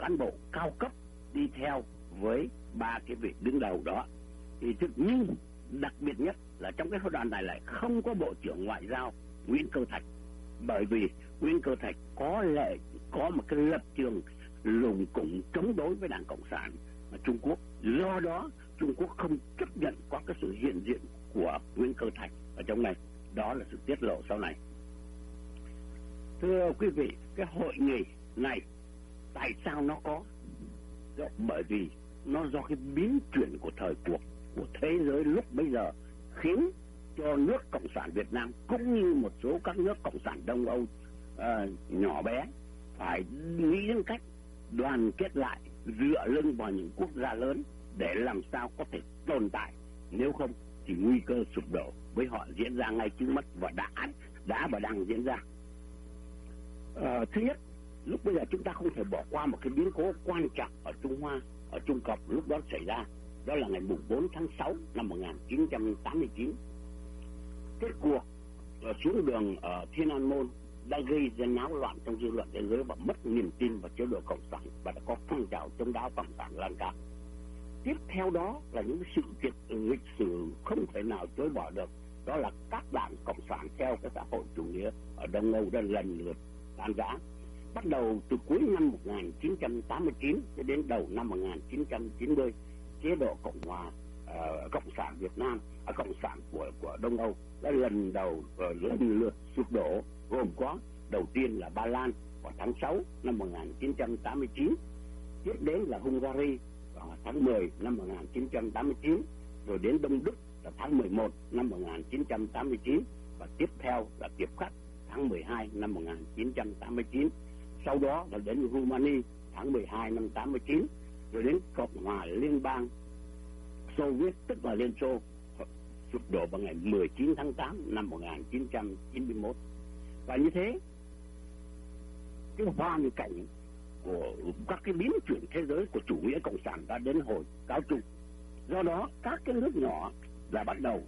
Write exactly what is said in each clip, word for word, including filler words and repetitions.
cán bộ cao cấp đi theo với ba cái vị đứng đầu đó. Thì thực nhưng đặc biệt nhất là trong cái đoàn này lại không có Bộ trưởng Ngoại giao Nguyễn Cơ Thạch, bởi vì Nguyễn Cơ Thạch có lệ có một cái lập trường lùng củng chống đối với Đảng Cộng sản Trung Quốc. Do đó Trung Quốc không chấp nhận có cái sự hiện diện của Nguyễn Cơ Thạch ở trong này. Đó là sự tiết lộ sau này. Thưa quý vị, cái hội nghị này tại sao nó có? Bởi vì nó do cái biến chuyển của thời cuộc của thế giới lúc bây giờ khiến cho nước Cộng sản Việt Nam cũng như một số các nước Cộng sản Đông Âu uh, nhỏ bé phải nghĩ đến cách đoàn kết lại, dựa lưng vào những quốc gia lớn để làm sao có thể tồn tại. Nếu không thì nguy cơ sụp đổ với họ diễn ra ngay trước mắt và đã đã và đang diễn ra. À, thứ nhất, lúc bây giờ chúng ta không thể bỏ qua một cái biến cố quan trọng ở Trung Hoa, ở Trung Cộng lúc đó xảy ra, đó là ngày mùng bốn tháng sáu năm một nghìn chín trăm tám mươi chín. Kết cuộc uh, xuống đường ở Thiên An Môn đã gây ra náo loạn trong dư luận thế giới và mất niềm tin vào chế độ cộng sản, và đã có phong trào chống đá cộng sản lan cao. Tiếp theo đó là những sự kiện lịch sử không thể nào chối bỏ được, đó là các đảng cộng sản theo cái xã hội chủ nghĩa ở Đông Âu đã lần lượt tan rã. Bắt đầu từ cuối năm một nghìn chín trăm tám mươi chín cho đến đầu năm một nghìn chín trăm chín mươi, chế độ Cộng hòa uh, Cộng sản Việt Nam, uh, Cộng sản của của Đông Âu đã lần đầu uh, lần lượt sụp đổ, gồm có đầu tiên là Ba Lan vào tháng sáu năm một nghìn chín trăm tám mươi chín, tiếp đến là Hungary vào tháng mười năm một nghìn chín trăm tám mươi chín, rồi đến Đông Đức là tháng mười một năm một nghìn chín trăm tám mươi chín, và tiếp theo là Tiếp Khắc tháng mười hai năm một nghìn chín trăm tám mươi chín. Sau đó là đến Rumani tháng mười hai năm tám mươi chín, rồi đến Cộng hòa Liên bang Xô Viết tức là Liên Xô sụp đổ vào ngày mười chín tháng tám năm một nghìn chín trăm chín mươi mốt. Và như thế, cái hoàn cảnh của các cái biến chuyển thế giới của chủ nghĩa cộng sản đã đến hồi cao trục. Do đó các cái nước nhỏ là bắt đầu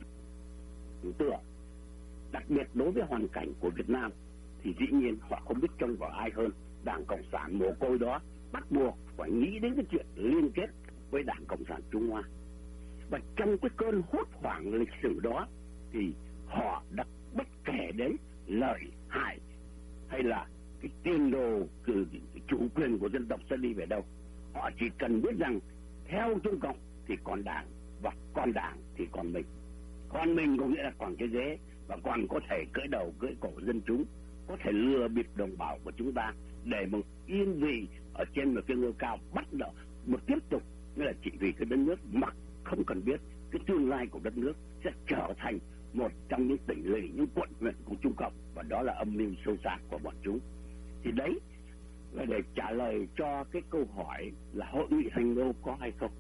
tựa. Đặc biệt đối với hoàn cảnh của Việt Nam thì dĩ nhiên họ không biết trông vào ai hơn Đảng Cộng sản mồ côi đó, bắt buộc phải nghĩ đến cái chuyện liên kết với Đảng Cộng sản Trung Hoa. Và trong cái cơn hốt hoảng lịch sử đó thì họ đã bất kể đến lợi hại hay là cái tiền đồ từ chủ quyền của dân tộc sẽ đi về đâu. Họ chỉ cần biết rằng theo Trung Cộng thì còn Đảng, và còn Đảng thì còn mình. Còn mình có nghĩa là còn cái ghế, và còn có thể cưỡi đầu cưỡi cổ dân chúng, có thể lừa bịp đồng bào của chúng ta để một yên vị ở trên một cái ngôi cao, bắt đầu một tiếp tục, nghĩa là chỉ vì cái đất nước mà không cần biết cái tương lai của đất nước sẽ trở thành một trong những tỉnh lỵ, những quận huyện của Trung Cộng, và đó là âm mưu sâu xa của bọn chúng. Thì đấy là để trả lời cho cái câu hỏi là hội nghị Thành Đô có hay không.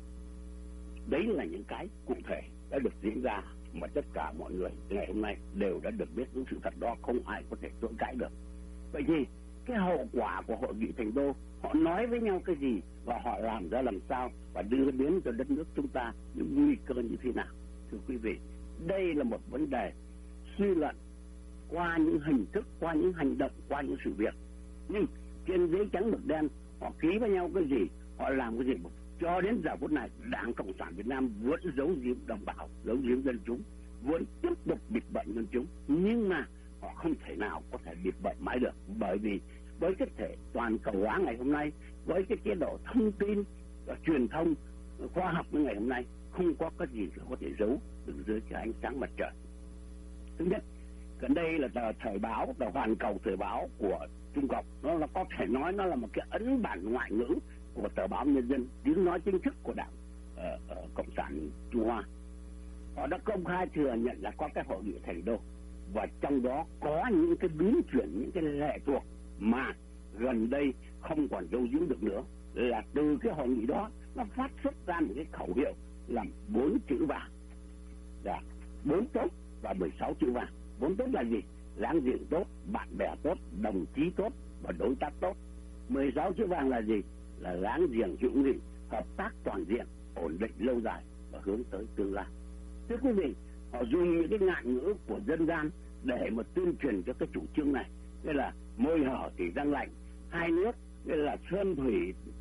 Đấy là những cái cụ thể đã được diễn ra mà tất cả mọi người ngày hôm nay đều đã được biết những sự thật đó, không ai có thể chối cãi được. Vậy thì cái hậu quả của hội nghị Thành Đô, họ nói với nhau cái gì và họ làm ra làm sao và đưa đến cho đất nước chúng ta những nguy cơ như thế nào? Thưa quý vị, đây là một vấn đề suy luận qua những hình thức, qua những hành động, qua những sự việc. Nhưng trên giấy trắng mực đen họ ký với nhau cái gì, họ làm cái gì, cho đến giờ phút này Đảng Cộng sản Việt Nam vẫn giấu giếm đồng bào, giấu giếm dân chúng, vẫn tiếp tục bịt bợm dân chúng. Nhưng mà họ không thể nào có thể bịt bợm mãi được, bởi vì với cái thể toàn cầu hóa ngày hôm nay, với cái chế độ thông tin và truyền thông khoa học như ngày hôm nay, không có cái gì có thể giấu được dưới cái ánh sáng mặt trời. Thứ nhất, gần đây là tờ Thời báo, tờ Hoàn Cầu Thời báo của Trung Cộng, nó là có thể nói nó là một cái ấn bản ngoại ngữ của tờ báo Nhân dân, tiếng nói chính thức của Đảng uh, uh, Cộng sản Trung Hoa. Họ đã công khai thừa nhận là có cái hội nghị Thành Đô, và trong đó có những cái biến chuyển, những cái lệ thuộc mà gần đây không còn giấu giếm được nữa. Là từ cái hội nghị đó nó phát xuất ra một cái khẩu hiệu là bốn chữ vàng, là bốn tốt và mười sáu chữ vàng. Bốn tốt là gì? Láng giềng tốt, bạn bè tốt, đồng chí tốt và đối tác tốt. Mười sáu chữ vàng là gì? Là láng giềng hữu nghị, hợp tác toàn diện, ổn định lâu dài và hướng tới tương lai. Thưa quý vị, họ dùng những cái ngạn ngữ của dân gian để mà tuyên truyền cho cái chủ trương này. Đây là môi hở thì răng lạnh, hai nước, đây là sơn thủy tương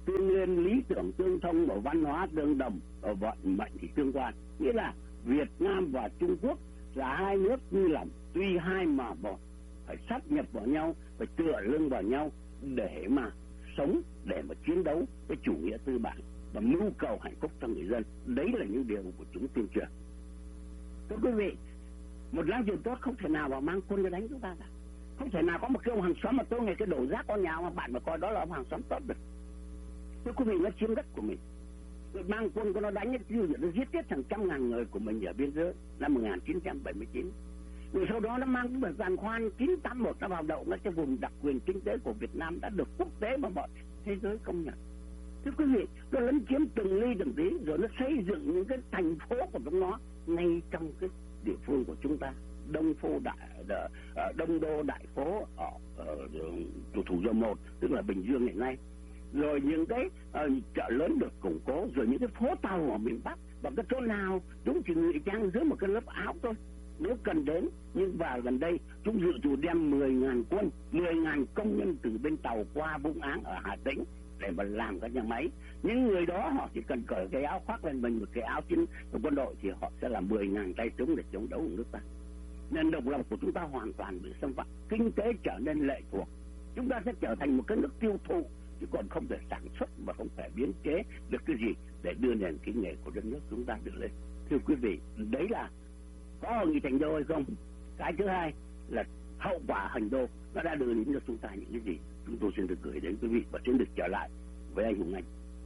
bên lý tưởng tương thông, ở văn hóa tương đồng, ở vận mệnh thì tương quan. Nghĩa là Việt Nam và Trung Quốc là hai nước như là tuy hai mà một, phải sát nhập vào nhau, phải tựa lưng vào nhau để mà sống, để mà chiến đấu với chủ nghĩa tư bản và mưu cầu hạnh phúc cho người dân. Đấy là những điều của chúng tuyên truyền. Thưa quý vị, một láng giềng tốt không thể nào mà mang quân ra đánh chúng ta cả. Không thể nào có một cái ông hàng xóm mà tôi ngày cái đổ rác con nhà mà bạn mà coi đó là ông hàng xóm tốt được. Thưa quý vị, nó chiếm đất của mình, rồi mang quân của nó đánh như nó giết chết hàng trăm ngàn người của mình ở biên giới năm một nghìn chín trăm bảy mươi chín. Rồi sau đó nó mang cái giàn khoan chín tám mốt nó vào đậu nó cho vùng đặc quyền kinh tế của Việt Nam đã được quốc tế mà mọi thế giới công nhận. Thưa quý vị, nó lấn chiếm từng ly từng tí, rồi nó xây dựng những cái thành phố của chúng nó ngay trong cái địa phương của chúng ta. Đông Phô Đại, Đông Đô Đại Phố ở, ở Thủ Thủ Dầu Một, tức là Bình Dương ngày nay. Rồi những cái uh, chợ lớn được củng cố, rồi những cái phố tàu ở miền Bắc, và cái chỗ nào chúng chỉ ngụy trang dưới một cái lớp áo thôi nếu cần đến. Nhưng vào gần đây chúng dự trù đem mười nghìn quân, mười nghìn công nhân từ bên tàu qua Vũng Áng ở Hà Tĩnh để mà làm các nhà máy. Những người đó họ chỉ cần cởi cái áo khoác lên mình, một cái áo chiến quân đội, thì họ sẽ là mười nghìn tay súng để chống đấu của nước ta. Nên độc lập của chúng ta hoàn toàn bị xâm phạm, kinh tế trở nên lệ thuộc, chúng ta sẽ trở thành một cái nước tiêu thụ, chứ còn không thể sản xuất và không thể biến chế được cái gì để đưa nền kinh tế của đất nước chúng ta được lên. Thưa quý vị, đấy là có hội nghị Thành Đô hay không? Cái thứ hai là hậu quả Thành Đô nó đã đưa đến cho chúng ta những cái gì. Chúng tôi xin được gửi đến quý vị và xin được trở lại với anh Hùng Anh.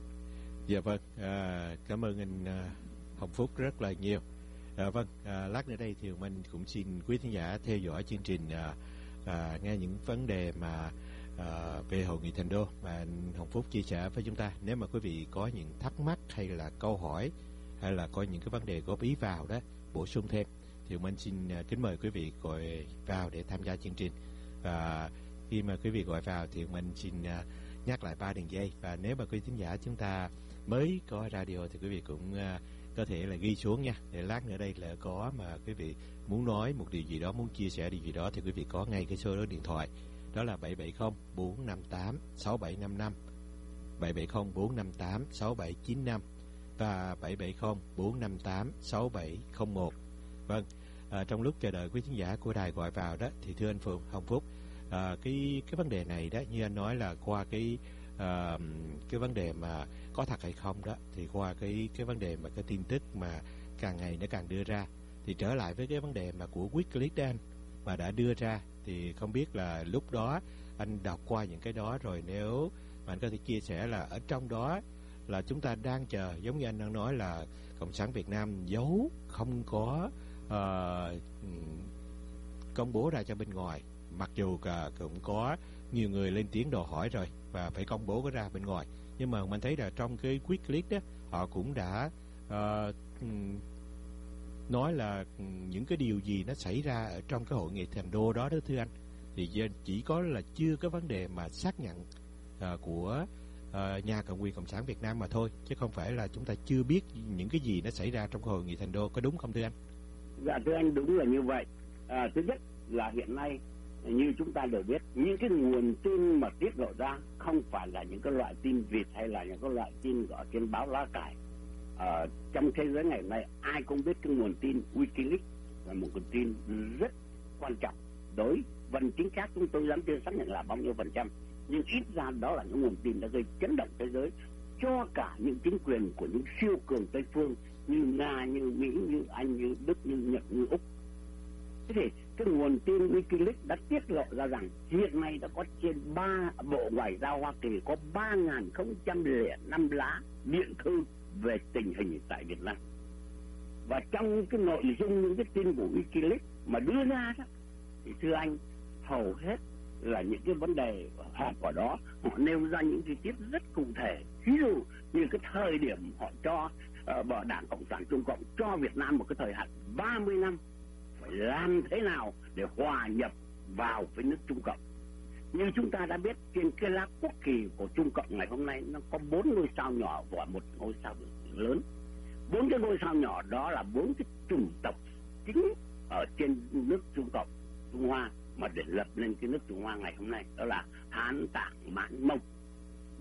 Dạ vâng, à, cảm ơn anh à, Hồng Phúc rất là nhiều. À, vâng, à, lát nữa đây thì Hùng Anh cũng xin quý khán giả theo dõi chương trình, à, à, nghe những vấn đề mà à, về hội nghị Thành Đô mà anh Hồng Phúc chia sẻ với chúng ta. Nếu mà quý vị có những thắc mắc hay là câu hỏi hay là có những cái vấn đề góp ý vào đó, bổ sung thêm, thì Hùng Anh xin à, kính mời quý vị gọi vào để tham gia chương trình. Và khi mà quý vị gọi vào thì Hùng Anh xin à, nhắc lại ba đường dây. Và nếu mà quý khán giả chúng ta mới có radio thì quý vị cũng à, có thể là ghi xuống nha, để lát nữa đây là có mà quý vị muốn nói một điều gì đó, muốn chia sẻ điều gì đó, thì quý vị có ngay cái số đó điện thoại, đó là bảy bảy không bốn năm tám sáu bảy năm năm, bảy bảy không bốn năm tám sáu bảy chín năm và bảy bảy không bốn năm tám sáu bảy không một. Vâng, à, trong lúc chờ đợi quý khán giả của đài gọi vào đó, thì thưa anh Phượng Hồng Phúc, à, cái cái vấn đề này đó, như anh nói là qua cái à, cái vấn đề mà có thật hay không đó, thì qua cái cái vấn đề mà cái tin tức mà càng ngày nó càng đưa ra, thì trở lại với cái vấn đề mà của Wikileaks đó anh mà đã đưa ra, thì không biết là lúc đó anh đọc qua những cái đó rồi, nếu mà anh có thể chia sẻ là ở trong đó là chúng ta đang chờ, giống như anh đang nói là Cộng sản Việt Nam giấu không có uh, công bố ra cho bên ngoài, mặc dù cả cũng có nhiều người lên tiếng đòi hỏi rồi và phải công bố cái ra bên ngoài. Nhưng mà mình thấy là trong cái Wikileaks đó, họ cũng đã uh, nói là những cái điều gì nó xảy ra ở trong cái hội nghị Thành Đô đó đó thưa anh, thì chỉ có là chưa có vấn đề mà xác nhận uh, của uh, nhà cầm quyền Cộng sản Việt Nam mà thôi, chứ không phải là chúng ta chưa biết những cái gì nó xảy ra trong cái hội nghị Thành Đô, có đúng không thưa anh? Dạ thưa anh, đúng là như vậy. À, thứ nhất là hiện nay như chúng ta đều biết, những cái nguồn tin mà tiết lộ ra không phải là những cái loại tin vịt hay là những cái loại tin ở trên báo lá cải. Ở trong thế giới ngày nay ai cũng biết cái nguồn tin Wikileaks là một nguồn tin rất quan trọng. Đối phần chính xác chúng tôi dám chưa xác nhận là bao nhiêu phần trăm, nhưng ít ra đó là những nguồn tin đã gây chấn động thế giới cho cả những chính quyền của những siêu cường Tây phương như Nga, như Mỹ, như Anh, như Đức, như Nhật, như Úc. Thế thì cái nguồn tin Wikileaks đã tiết lộ ra rằng hiện nay đã có trên ba bộ ngoại giao Hoa Kỳ có ba nghìn không trăm lẻ năm lá điện thư về tình hình tại Việt Nam. Và trong cái nội dung những cái tin của Wikileaks mà đưa ra đó, thì thưa anh, hầu hết là những cái vấn đề họp ở đó họ nêu ra những chi tiết rất cụ thể. Ví dụ như cái thời điểm họ cho uh, bờ Đảng Cộng sản Trung Cộng cho Việt Nam một cái thời hạn ba mươi năm phải làm thế nào để hòa nhập vào với nước Trung Cộng. Như chúng ta đã biết, trên cái lá quốc kỳ của Trung Cộng ngày hôm nay nó có bốn ngôi sao nhỏ và một ngôi sao lớn. Bốn cái ngôi sao nhỏ đó là bốn cái chủng tộc chính ở trên nước Trung Cộng, Trung Hoa mà để lập lên cái nước Trung Hoa ngày hôm nay, đó là Hán, Tạng, Mãn, Mông.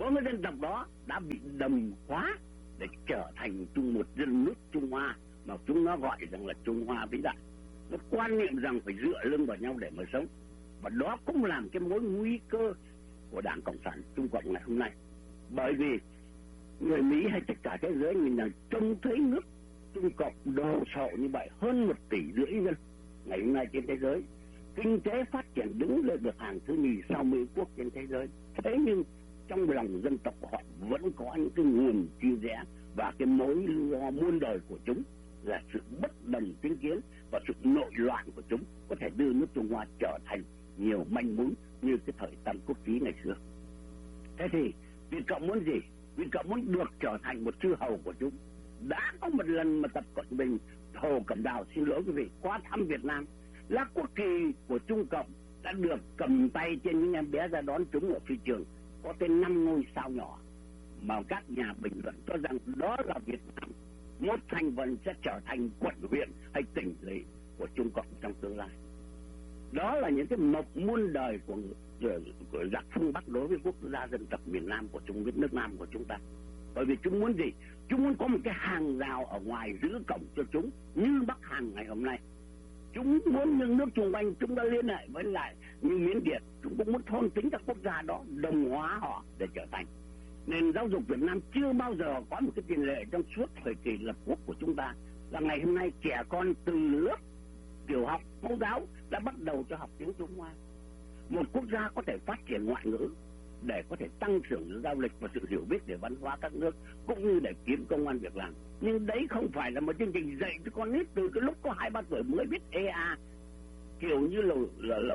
bốn cái dân tộc đó đã bị đồng hóa để trở thành chung một dân nước Trung Hoa, mà chúng nó gọi rằng là Trung Hoa vĩ đại. Nó quan niệm rằng phải dựa lưng vào nhau để mà sống, và đó cũng làm cái mối nguy cơ của Đảng Cộng sản Trung Cộng ngày hôm nay. Bởi vì người Mỹ hay tất cả thế giới mình là trông thấy nước Trung Cộng đồ sộ như vậy, hơn một tỷ rưỡi dân ngày hôm nay trên thế giới, kinh tế phát triển đứng lên được hàng thứ nhì sau Mỹ quốc trên thế giới. Thế nhưng trong lòng dân tộc họ vẫn có những cái nguồn chia rẽ, và cái mối lo muôn đời của chúng là sự bất đồng chính kiến và sự nội loạn của chúng có thể đưa nước Trung Hoa trở thành nhiều manh mún như cái thời Tam Quốc chí ngày xưa. Thế thì Việt Cộng muốn gì? Việt Cộng muốn được trở thành một chư hầu của chúng. Đã có một lần mà Tập Cận Bình, Hồ Cẩm Đào, xin lỗi quý vị, qua thăm Việt Nam, lá quốc kỳ của Trung Cộng đã được cầm tay trên những em bé ra đón chúng ở phi trường, có tên năm ngôi sao nhỏ, mà các nhà bình luận cho rằng đó là Việt Nam một thành phần sẽ trở thành quận huyện hay tỉnh lỵ của Trung Cộng trong tương lai. Đó là những cái mộng muôn đời của, của, của giặc phương Bắc đối với quốc gia dân tộc miền Nam của chúng, nước Nam của chúng ta. Bởi vì chúng muốn gì? Chúng muốn có một cái hàng rào ở ngoài giữ cổng cho chúng, như Bắc Hàn ngày hôm nay. Chúng muốn những nước xung quanh, chúng đã liên hệ với lại như Miến Điện, chúng cũng muốn thôn tính các quốc gia đó, đồng hóa họ để trở thành. Nền giáo dục Việt Nam chưa bao giờ có một cái tiền lệ trong suốt thời kỳ lập quốc của chúng ta là ngày hôm nay trẻ con từ lớp tiểu học, mẫu giáo đã bắt đầu cho học tiếng Trung Hoa. Một quốc gia có thể phát triển ngoại ngữ để có thể tăng trưởng giao lịch và sự hiểu biết về văn hóa các nước, cũng như để kiếm công ăn việc làm. Nhưng đấy không phải là một chương trình dạy cho con nít từ cái lúc có hai ba tuổi mới biết e a, kiểu như là là, là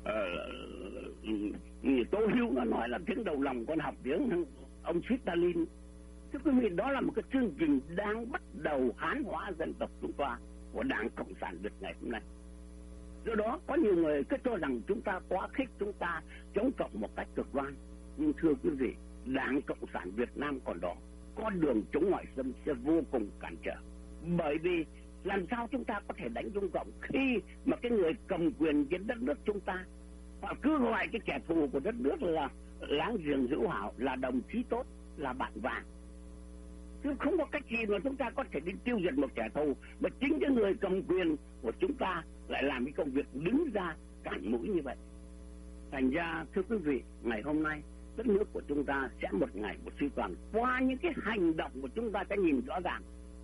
uh, Tô Hữu nó nói là tiếng đầu lòng con học tiếng ông Stalin. Thưa quý vị, đó là một cái chương trình đang bắt đầu hán hóa dân tộc chúng ta của Đảng Cộng sản Việt ngày hôm nay. Do đó có nhiều người cứ cho rằng chúng ta quá khích, chúng ta chống cộng một cách cực đoan. Nhưng thưa quý vị, Đảng Cộng sản Việt Nam còn đó, con đường chống ngoại xâm sẽ vô cùng cản trở. Bởi vì làm sao chúng ta có thể đánh Trung Cộng khi mà cái người cầm quyền trên đất nước chúng ta họ cứ gọi cái kẻ thù của đất nước là láng giềng hữu hảo, là đồng chí tốt, là bạn vàng. Chứ không có cách gì mà chúng ta có thể đi tiêu diệt một kẻ thù, mà chính cái người cầm quyền của chúng ta lại làm cái công việc đứng ra cản mũi như vậy. Thành ra thưa quý vị, ngày hôm nay đất nước của chúng ta sẽ một ngày một suy toàn. Qua những cái hành động của chúng ta sẽ nhìn rõ ràng.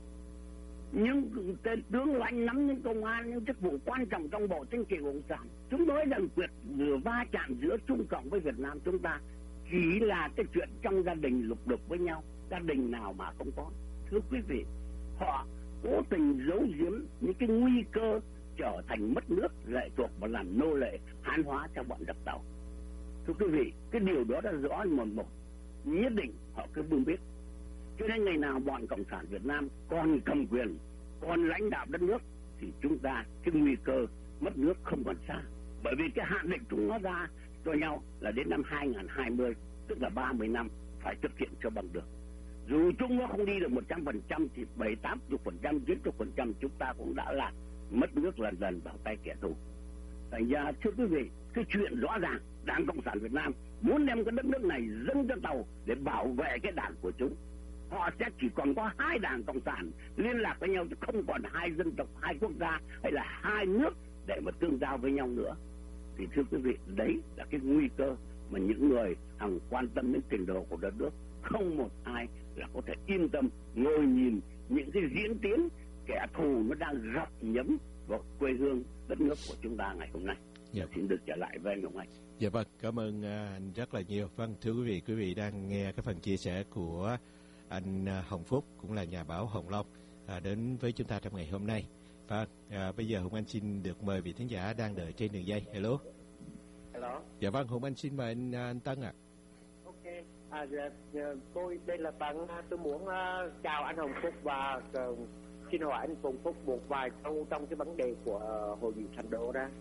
Những tên tướng lãnh nắm những công an, những chức vụ quan trọng trong bộ chính trị cộng sản, chúng nói rằng việc vừa va chạm giữa Trung Cộng với Việt Nam chúng ta chỉ là cái chuyện trong gia đình lục đục với nhau, gia đình nào mà không có. Thưa quý vị, họ cố tình giấu giếm những cái nguy cơ trở thành mất nước, lệ thuộc và làm nô lệ hán hóa cho bọn đập tàu. Thưa quý vị, cái điều đó đã rõ một một, nhất định họ cứ bưng biết. Cho nên ngày nào bọn Cộng sản Việt Nam còn cầm quyền, còn lãnh đạo đất nước, thì chúng ta cái nguy cơ mất nước không còn xa. Bởi vì cái hạn định chúng nó ra cho nhau là đến năm hai nghìn không trăm hai mươi, tức là ba mươi năm phải thực hiện cho bằng được. Dù chúng nó không đi được một trăm phần trăm thì bảy mươi tám mươi phần trăm, chín mươi phần trăm chúng ta cũng đã là mất nước lần dần vào tay kẻ thù. Thành ra thưa quý vị, cái chuyện rõ ràng Đảng Cộng sản Việt Nam muốn đem cái đất nước này dâng cho tàu để bảo vệ cái đảng của chúng. Họ sẽ chỉ còn có hai đảng Cộng sản liên lạc với nhau, chứ không còn hai dân tộc, hai quốc gia hay là hai nước để mà tương giao với nhau nữa. Thì thưa quý vị, đấy là cái nguy cơ mà những người hằng quan tâm đến trình độ của đất nước, không một ai là có thể yên tâm ngồi nhìn những cái diễn tiến kẻ thù nó đang gặm nhấm vào quê hương đất nước của chúng ta ngày hôm nay. Dạ. Xin được trở lại với anh Ngọc Anh. Dạ vâng, cảm ơn anh rất là nhiều. Vâng, thưa quý vị, quý vị đang nghe cái phần chia sẻ của anh Hồng Phúc, cũng là nhà báo Hồng Long, à, đến với chúng ta trong ngày hôm nay. Và à, bây giờ Hùng Anh xin được mời vị thính giả đang đợi trên đường dây. Hello. Hello. Dạ vâng, Hùng Anh xin mời anh, anh Tân ạ. À. Ok, à, dạ, dạ, tôi đây là Tân, tôi muốn uh, chào anh Hồng Phúc và uh, xin hỏi anh Hồng Phúc một vài câu trong cái vấn đề của uh, hội nghị Thành Đô đó.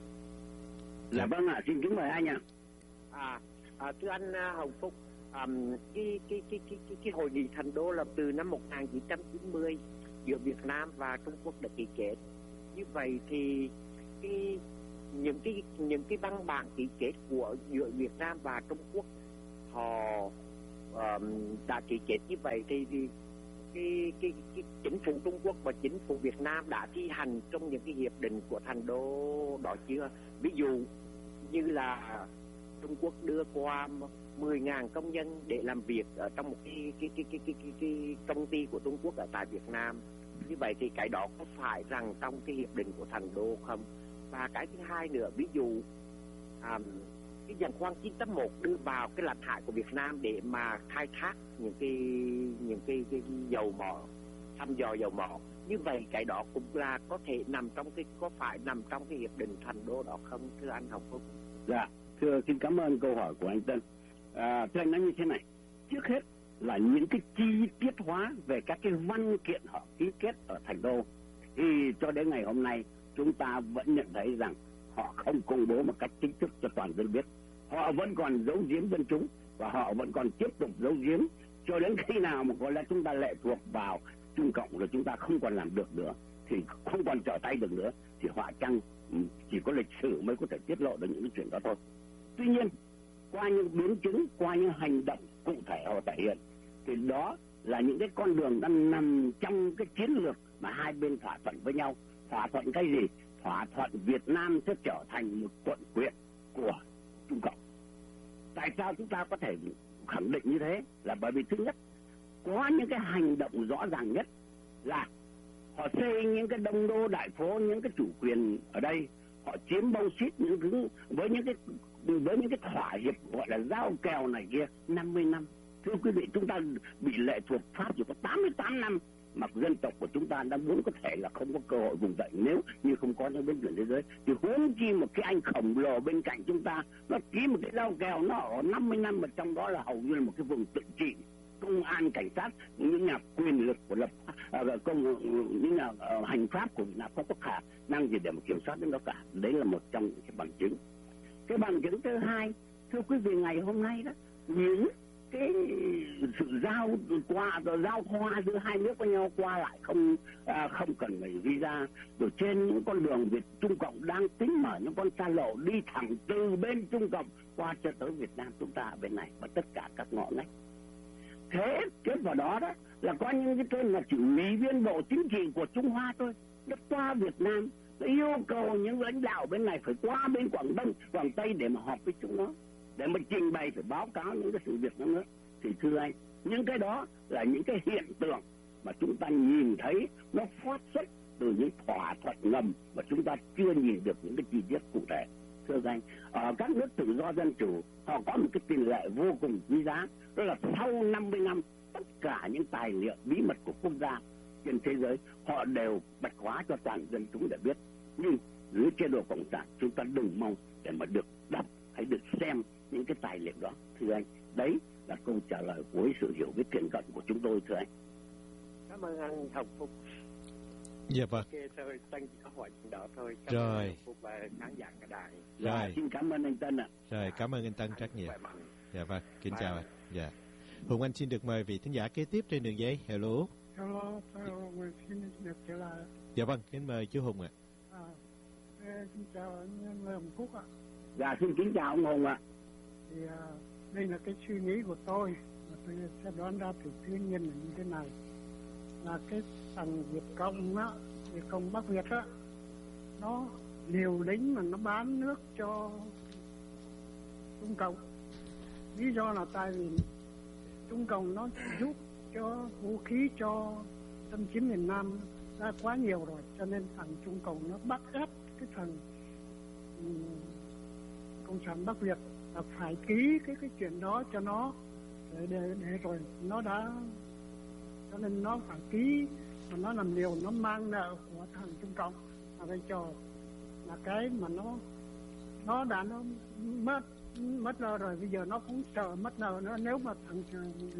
Dạ vâng ạ, à, xin kính mời anh ạ. À, à, thưa anh uh, Hồng Phúc, um, cái, cái, cái, cái, cái, cái hội nghị Thành Đô là từ năm một nghìn chín trăm chín mươi giữa Việt Nam và Trung Quốc đã ký kết. Như vậy thì cái những cái những cái văn bản ký kết của giữa Việt Nam và Trung Quốc họ uh, đã ký kết như vậy thì, thì cái, cái, cái chính phủ Trung Quốc và chính phủ Việt Nam đã thi hành trong những cái hiệp định của Thành Đô đó chưa? Ví dụ như là Trung Quốc đưa qua mười nghìn công nhân để làm việc ở trong một cái cái cái cái cái, cái, cái công ty của Trung Quốc ở tại Việt Nam. Như vậy thì cái đó có phải rằng trong cái hiệp định của Thành Đô không? Và cái thứ hai nữa, ví dụ à, cái giàn khoan chín tám một đưa vào cái lãnh hải của Việt Nam để mà khai thác những cái những cái, cái, cái dầu mỏ, thăm dò dầu mỏ, như vậy cái đó cũng là có thể nằm trong cái có phải nằm trong cái hiệp định Thành Đô đó không, thưa anh Hồng Phúc? Dạ, thưa, xin cảm ơn câu hỏi của anh Tân. À, thưa anh nói như thế này, trước hết là những cái chi tiết hóa về các cái văn kiện họ ký kết ở Thành Đô thì cho đến ngày hôm nay chúng ta vẫn nhận thấy rằng họ không công bố một cách chính thức cho toàn dân biết. Họ vẫn còn giấu giếm dân chúng và họ vẫn còn tiếp tục giấu giếm cho đến khi nào mà có lẽ chúng ta lệ thuộc vào Trung Cộng rồi chúng ta không còn làm được nữa, thì không còn trở tay được nữa, thì họa chăng chỉ có lịch sử mới có thể tiết lộ được những cái chuyện đó thôi. Tuy nhiên, qua những biến chứng, qua những hành động cụ thể họ thể hiện, thì đó là những cái con đường đang nằm trong cái chiến lược mà hai bên thỏa thuận với nhau. Thỏa thuận cái gì? Thỏa thuận Việt Nam sẽ trở thành một quận huyện của Trung Cộng. Tại sao chúng ta có thể khẳng định như thế? Là bởi vì thứ nhất, có những cái hành động rõ ràng nhất là họ xây những cái đông đô đại phố, những cái chủ quyền ở đây, họ chiếm bâu xít những thứ với những cái với những cái thỏa hiệp gọi là giao kèo này kia năm mươi năm. Thưa quý vị, chúng ta bị lệ thuộc Pháp chỉ có tám mươi tám năm, mà dân tộc của chúng ta đã muốn có thể là không có cơ hội vùng dậy nếu như không có những biến chuyển thế giới. Thì huống chi một cái anh khổng lồ bên cạnh chúng ta, nó ký một cái giao kèo nó ở năm mươi năm, mà trong đó là hầu như là một cái vùng tự trị, công an, cảnh sát, những nhà quyền lực của lập uh, công những nhà uh, hành pháp của Việt Nam không có khả năng gì để mà kiểm soát đến đó cả. Đấy là một trong những cái bằng chứng. Cái bằng chứng thứ hai, thưa quý vị, ngày hôm nay đó, những cái sự giao qua giao thoa giữa hai nước với nhau qua lại không à, không cần phải visa, rồi trên những con đường Việt Trung Cộng đang tính mở những con xa lộ đi thẳng từ bên Trung Cộng qua cho tới Việt Nam chúng ta ở bên này, và tất cả các ngõ ngách. Thế kết vào đó đó là có những cái tên là chỉ ủy viên bộ chính trị của Trung Hoa thôi, nó qua Việt Nam, nó yêu cầu những lãnh đạo bên này phải qua bên Quảng Đông, Quảng Tây để mà họp với chúng nó, để mà trình bày, phải báo cáo những cái sự việc đó nữa. Thì thưa anh, những cái đó là những cái hiện tượng mà chúng ta nhìn thấy nó phát xuất từ những thỏa thuận ngầm mà chúng ta chưa nhìn được những cái chi tiết cụ thể. Thưa anh, ở các nước tự do dân chủ họ có một cái tiền lệ vô cùng quý giá, đó là sau năm mươi năm tất cả những tài liệu bí mật của quốc gia trên thế giới họ đều bạch hóa cho toàn dân chúng để biết. Nhưng dưới chế độ cộng sản chúng ta đừng mong để mà được đọc hay được xem những cái tài liệu đó. Thưa anh, đấy là câu trả lời với sự hiểu biết thiện cận của chúng tôi, thưa anh. Cảm ơn anh Hồng Phúc. Dạ vâng. Ok, thôi, Tân chỉ có hỏi đó thôi. Cảm rồi. Ơn Hồng Phúc và khán giả cả đài. Rồi. Dạ, xin cảm ơn anh Tân ạ. Rồi, cảm ơn anh Tân rất nhiều. Dạ vâng, kính chào anh. Dạ. Hùng Anh xin được mời vị thính giả kế tiếp trên đường dây. Hello. Hello, tôi xin được trở lại. Dạ vâng, kính mời chú Hùng ạ. À, xin chào anh Lê Hồng Phúc ạ. Dạ, xin kính chào ông Hùng ạ. Thì à, đây là cái suy nghĩ của tôi, và tôi sẽ đoán ra từ thiên nhiên là như thế này, là cái thằng Việt Cộng á, Việt Cộng Bắc Việt á, nó liều lĩnh mà nó bán nước cho Trung Cộng. Lý do là tại vì Trung Cộng nó giúp cho vũ khí cho xâm chiếm miền Nam ra quá nhiều rồi, cho nên thằng Trung Cộng nó bắt ép cái thằng um, Cộng sản Bắc Việt là phải ký cái cái chuyện đó cho nó, để, để, để rồi nó đã, cho nên nó phải ký, mà nó làm liều, nó mang nợ của thằng Trung Cộng, và bây giờ là cái mà nó nó đã nó mất mất nợ rồi, bây giờ nó cũng sợ mất nợ nữa. Nếu mà thằng